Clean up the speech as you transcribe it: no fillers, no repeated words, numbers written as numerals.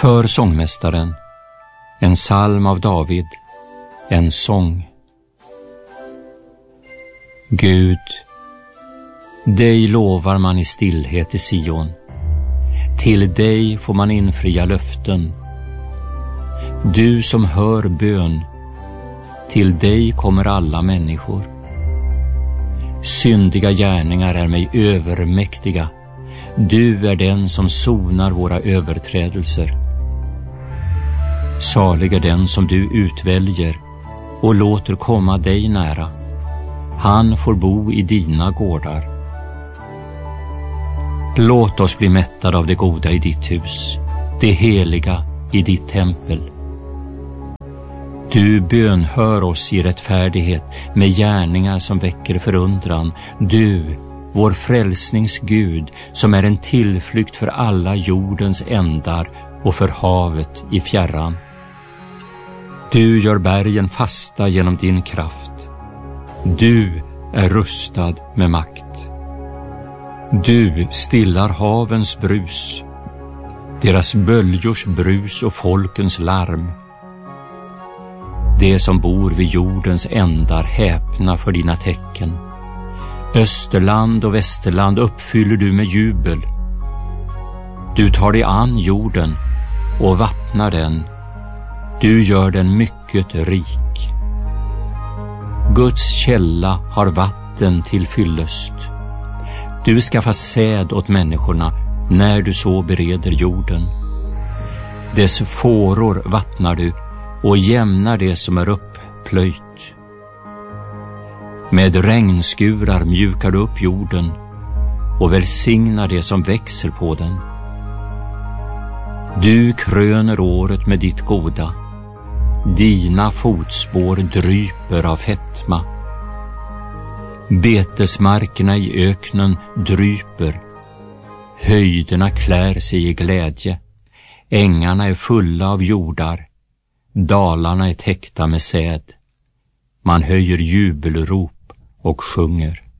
För sångmästaren, en psalm av David, en sång. Gud, dig lovar man i stillhet i Sion. Till dig får man infria löften. Du som hör bön, till dig kommer alla människor. Syndiga gärningar är mig övermäktiga. Du är den som sonar våra överträdelser. Salig är den som du utväljer och låter komma dig nära. Han får bo i dina gårdar. Låt oss bli mättade av det goda i ditt hus, det heliga i ditt tempel. Du bönhör oss i rättfärdighet med gärningar som väcker förundran. Du, vår frälsnings Gud, som är en tillflykt för alla jordens ändar och för havet i fjärran. Du gör bergen fasta genom din kraft. Du är rustad med makt. Du stillar havens brus, deras böljors brus och folkens larm. Det som bor vid jordens ändar häpna för dina tecken. Österland och västerland uppfyller du med jubel. Du tar dig an jorden och vattnar den. Du gör den mycket rik. Guds källa har vatten till fyllest. Du skaffar säd åt människorna när du så bereder jorden. Dess fåror vattnar du och jämnar det som är upplöjt. Med regnskurar mjukar du upp jorden och välsignar det som växer på den. Du kröner året med ditt goda. Dina fotspår dryper av fetma. Betesmarkerna i öknen dryper. Höjderna klär sig i glädje. Ängarna är fulla av jordar. Dalarna är täckta med säd. Man höjer jubelrop och sjunger.